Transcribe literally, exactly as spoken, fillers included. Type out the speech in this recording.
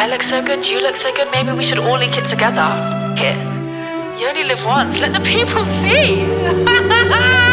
I look so good, you look so good, maybe we should all link it together. Here. You only live once, let the people see.